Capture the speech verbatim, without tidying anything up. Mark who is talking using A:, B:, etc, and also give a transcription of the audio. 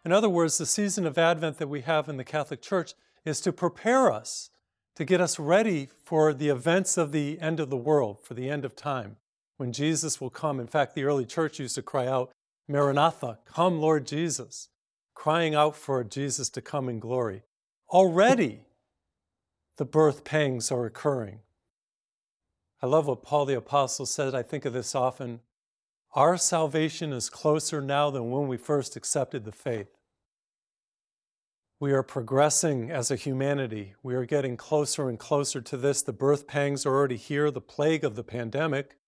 A: In other words, the season of Advent that we have in the Catholic Church is to prepare us, to get us ready for the events of the end of the world, for the end of time, when Jesus will come. In fact, the early church used to cry out, Maranatha, come Lord Jesus, crying out for Jesus to come in glory. Already, the birth pangs are occurring. I love what Paul the Apostle said. I think of this often. Our salvation is closer now than when we first accepted the faith. We are progressing as a humanity. We are getting closer and closer to this. The birth pangs are already here, the plague of the pandemic.